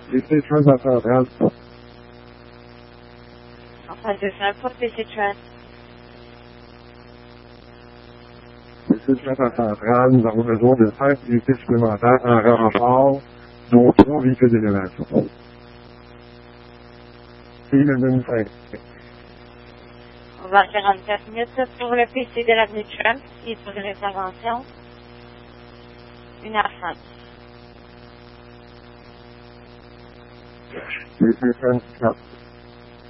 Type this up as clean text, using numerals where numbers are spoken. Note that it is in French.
PC Trust à Centrale. Centrale de Centrale pour PC Trust. PC Trust à Centrale, nous avons besoin de 5 unités supplémentaires en renfort, dont 3 véhicules d'élévation. Et le même 5. On va 44 minutes pour le PC de l'avenue Trump et pour les interventions. 1h05. PC Trust